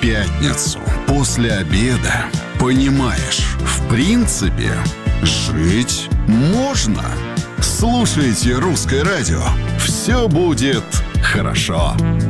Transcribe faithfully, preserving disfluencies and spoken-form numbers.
пятницу после обеда. Понимаешь, в принципе, жить можно. Слушайте «Русское радио». Все будет хорошо.